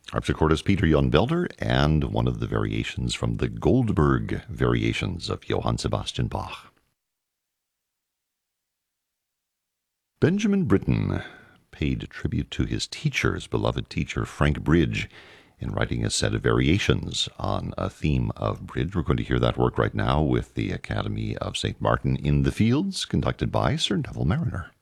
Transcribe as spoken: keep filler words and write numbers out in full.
Harpsichordist Peter Jan Belder, and one of the variations from the Goldberg variations of Johann Sebastian Bach. Benjamin Britten paid tribute to his teacher, his beloved teacher, Frank Bridge, in writing a set of variations on a theme of bridge. We're going to hear that work right now with the Academy of Saint Martin in the Fields, conducted by Sir Neville Mariner.